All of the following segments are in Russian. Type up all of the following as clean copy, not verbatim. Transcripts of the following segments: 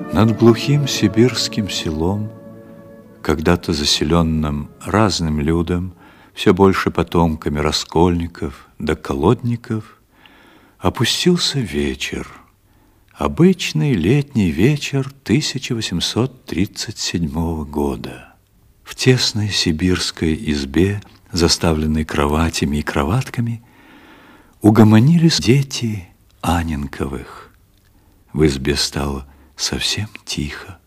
Над глухим сибирским селом, когда-то заселенным разным людом, все больше потомками раскольников да колодников, опустился вечер. Обычный летний вечер 1837 года. В тесной сибирской избе, заставленной кроватями и кроватками, угомонились дети Анненковых. В избе стало совсем тихо.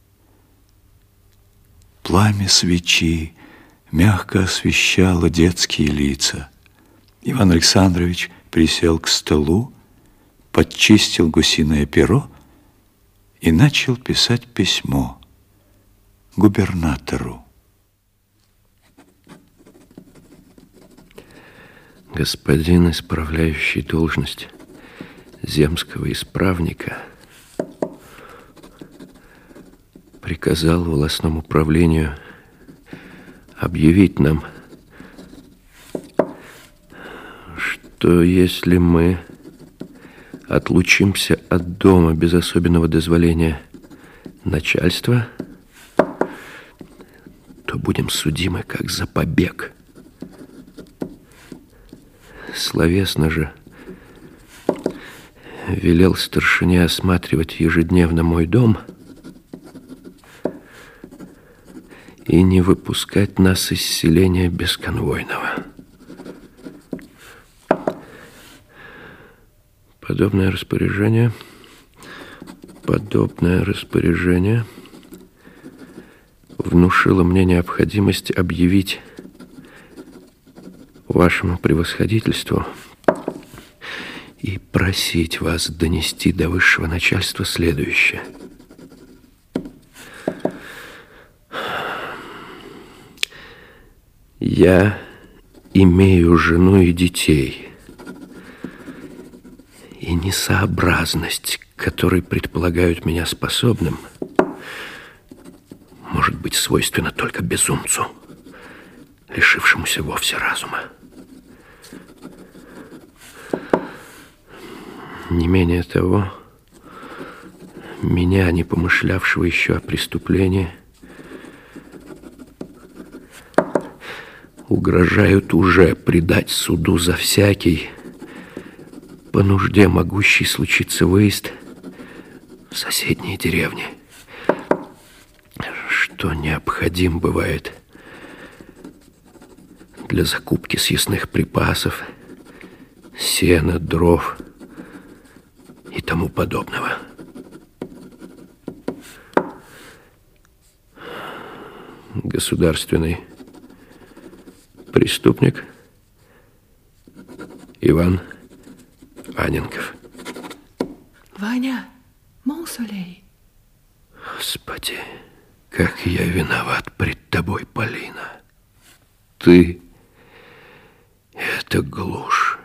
Пламя свечи мягко освещало детские лица. Иван Александрович присел к столу, подчистил гусиное перо и начал писать письмо губернатору. Господин, исправляющий должность земского исправника, приказал волостному управлению объявить нам, что если мы отлучимся от дома без особенного дозволения начальства, то будем судимы как за побег. Словесно же велел старшине осматривать ежедневно мой дом и не выпускать нас из селения бесконвойного. Подобное распоряжение внушило мне необходимость объявить вашему превосходительству и просить вас донести до высшего начальства следующее. Я имею жену и детей, и несообразность, которой предполагают меня способным, может быть свойственна только безумцу, лишившемуся вовсе разума. Не менее того, меня, не помышлявшего еще о преступлении, угрожают уже предать суду за всякий, по нужде могущий случиться выезд в соседние деревни, что необходим бывает для закупки съестных припасов, сена, дров и тому подобного. Государственный преступник Иван Анненков. Ваня, Монсолей. Господи, как я виноват пред тобой, Полина. Ты — это глушь.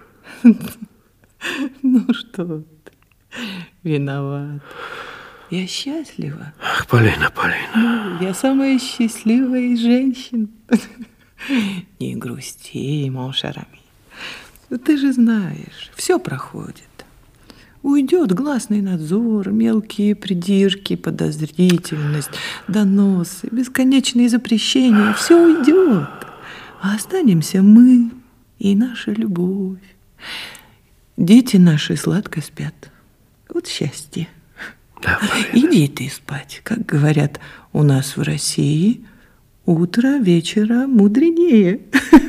Ну что ты, виноват. Я счастлива. Ах, Полина. Я самая счастливая из женщин. Не грусти, мон шер ами. Ты же знаешь, все проходит. Уйдет гласный надзор, мелкие придирки, подозрительность, доносы, бесконечные запрещения. Все уйдет. А останемся мы и наша любовь. Дети наши сладко спят. Вот счастье. Да, иди ты спать. Как говорят у нас в России, утро вечера мудренее.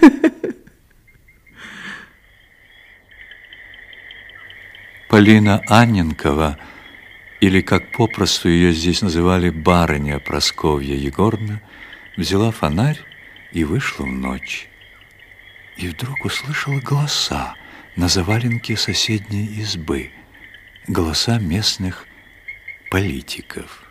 Полина Анненкова, или, как попросту ее здесь называли, барыня Прасковья Егоровна, взяла фонарь и вышла в ночь. И вдруг услышала голоса на заваленке соседней избы, голоса местных политиков.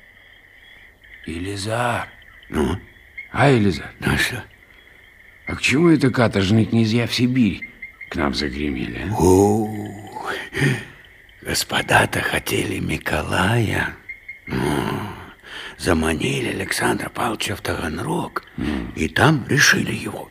Елизар. Ну? Елизар? Ну что? А к чему это каторжные князья в Сибирь к нам загремели, а? О, господа-то хотели Миколая. Заманили Александра Павловича в Таганрог, и там решили его.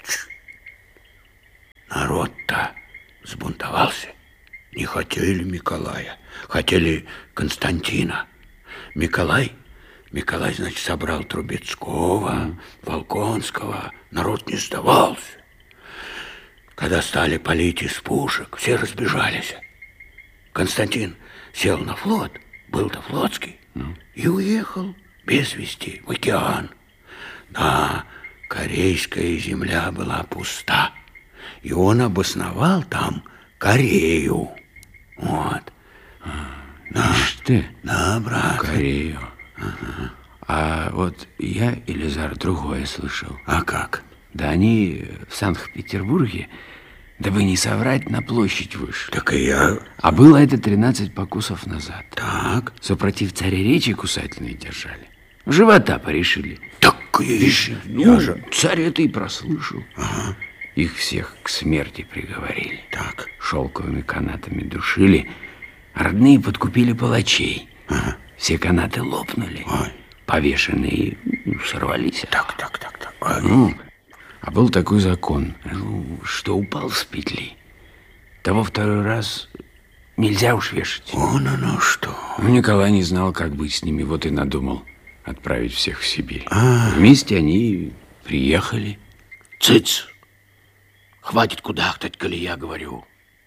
Народ-то сбунтовался. Не хотели Миколая, хотели Константина. Миколай, значит, собрал Трубецкого, Волконского. Народ не сдавался. Когда стали палить из пушек, все разбежались. Константин сел на флот, был-то флотский, и уехал без вести в океан. Да, корейская земля была пуста, и он обосновал там Корею. Вот. Ишь ты, брат. Корею. А вот я, Елизар, другое слышал. А как? Да они в Санкт-Петербурге, дабы не соврать, на площадь вышли. Так и я. А было это 13 покусов назад. Так. Супротив царя-речи кусательные держали. Живота порешили. Так Ишь, я же. Царь это и прослышал. Ага. Их всех к смерти приговорили. Так. Шелковыми канатами душили, а родные подкупили палачей. Ага. Все канаты лопнули. Ой. Повешенные сорвались. Так. А был такой закон, что упал с петли, того второй раз нельзя уж вешать. Оно что? Николай не знал, как быть с ними, вот и надумал отправить всех в Сибирь. Вместе они приехали. Цыц! Хватит кудахтать, коли я говорю.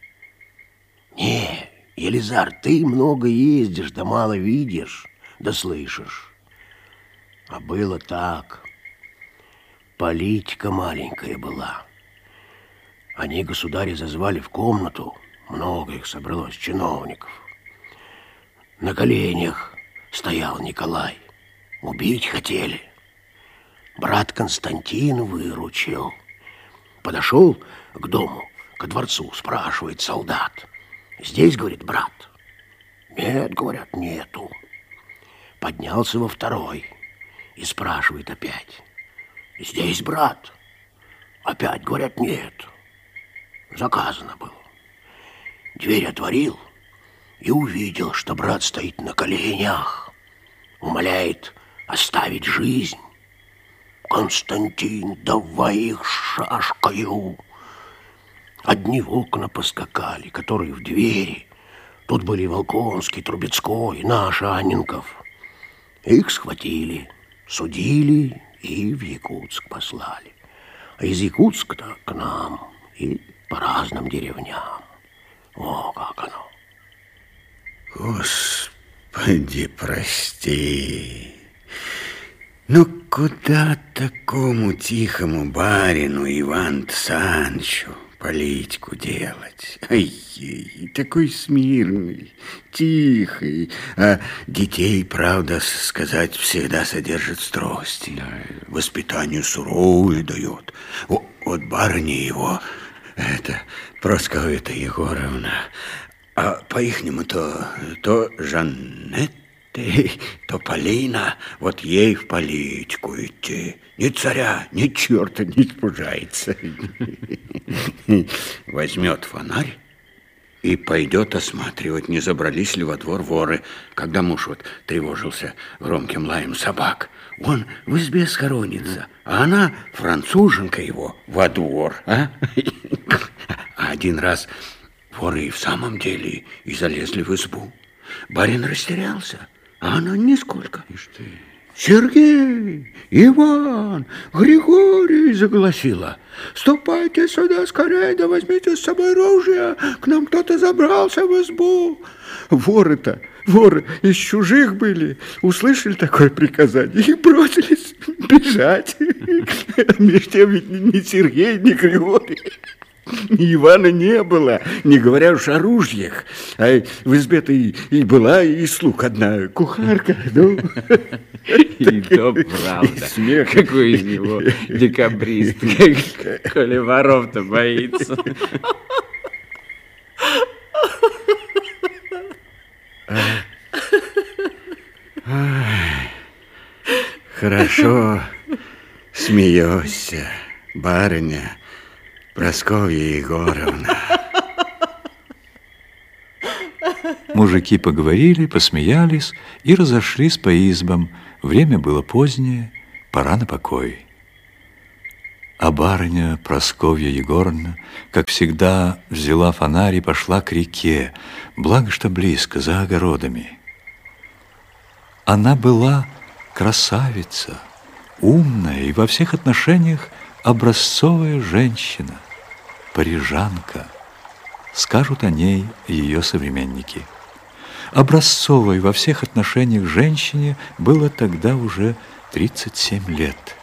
Не, Елизар, ты много ездишь, да мало видишь, да слышишь. А было так. Политика маленькая была. Они государя зазвали в комнату. Много их собралось, чиновников. На коленях стоял Николай. Убить хотели. Брат Константин выручил. Подошел к дому, ко дворцу, спрашивает солдат. Здесь, говорит, брат? Нет, говорят, нету. Поднялся во второй и спрашивает опять. Здесь, брат? Опять, говорят, нет. Заказано было. Дверь отворил и увидел, что брат стоит на коленях. Умоляет оставить жизнь. Константин, давай их шашкою. Одни в окна поскакали, которые в двери. Тут были Волконский, Трубецкой, наш Анненков. Их схватили, судили и в Якутск послали. А из Якутска-то к нам и по разным деревням. О, как оно. Господи, прости. Ну, куда такому тихому барину Иван Санчо политику делать? Ай, такой смирный, тихий, а детей, правда сказать, всегда содержит стрости. Да. Воспитание суровое дает. Вот барыня его, это Прасковья-то Егоровна, а по-ихнему то Жаннетты, то Полина, вот ей в политику идти. Ни царя, ни черта не испужается. Возьмет фонарь и пойдет осматривать, не забрались ли во двор воры. Когда муж вот тревожился громким лаем собак, он в избе схоронится, а она, француженка его, во двор. А один раз воры и в самом деле и залезли в избу. Барин растерялся, а она нисколько. Ишь ты. Сергей, Иван, Григорий, загласила. Ступайте сюда скорее, да возьмите с собой ружья. К нам кто-то забрался в избу. Воры из чужих были, услышали такое приказание и бросились бежать. Между тем ведь ни Сергей, ни Григорий, ни Ивана не было, не говоря уж о ружьях. А в избе-то и была и слуг одна кухарка. Ну. И то правда. Смех. Какой из него декабрист, коли воров-то боится. Хорошо смеешься, барыня Прасковья Егоровна. Мужики поговорили, посмеялись и разошлись по избам. Время было позднее, пора на покой. А барыня Прасковья Егоровна, как всегда, взяла фонарь и пошла к реке, благо что близко, за огородами. Она была красавица, умная и во всех отношениях образцовая женщина, парижанка, скажут о ней ее современники. Образцовой во всех отношениях женщине было тогда уже 37 лет.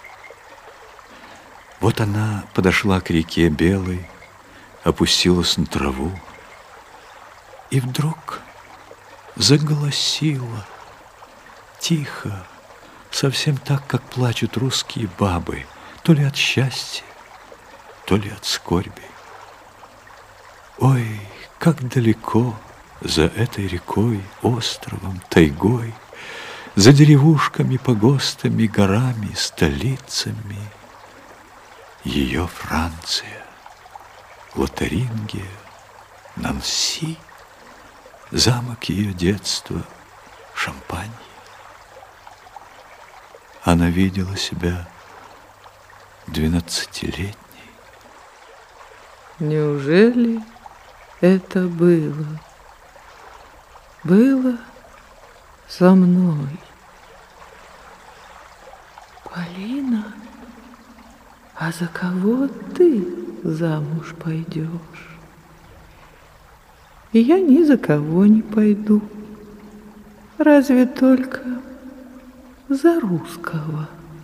Вот она подошла к реке Белой, опустилась на траву и вдруг заголосила тихо, совсем так, как плачут русские бабы, то ли от счастья, то ли от скорби. Ой, как далеко за этой рекой, островом, тайгой, за деревушками, погостами, горами, столицами ее Франция, Лотарингия, Нанси, замок ее детства, Шампань. Она видела себя 12-летней. Неужели это было? Было со мной. Полина, а за кого ты замуж пойдешь? И я ни за кого не пойду, разве только за русского.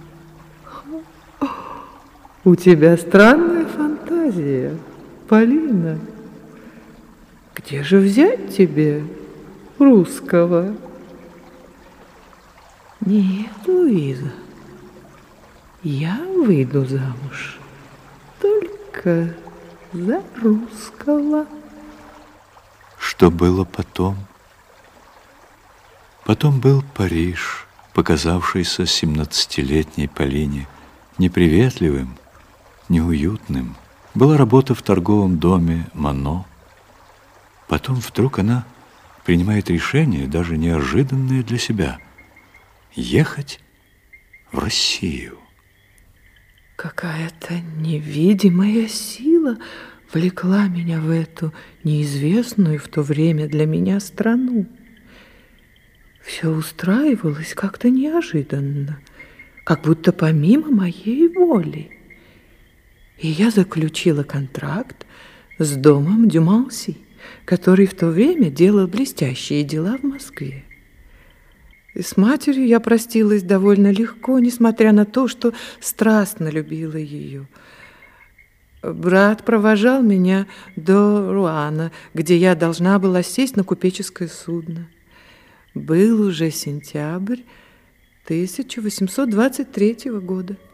У тебя странная фантазия, Полина. Где же взять тебе русского? Нет, Луиза, я выйду замуж только за русского. Что было потом? Потом был Париж, показавшийся 17-летней Полине неприветливым, неуютным. Была работа в торговом доме Мано. Потом вдруг она принимает решение, даже неожиданное для себя, ехать в Россию. Какая-то невидимая сила влекла меня в эту неизвестную в то время для меня страну. Все устраивалось как-то неожиданно, как будто помимо моей воли. И я заключила контракт с домом Дюмалси, который в то время делал блестящие дела в Москве. И с матерью я простилась довольно легко, несмотря на то, что страстно любила ее. Брат провожал меня до Руана, где я должна была сесть на купеческое судно. Был уже сентябрь 1823 года.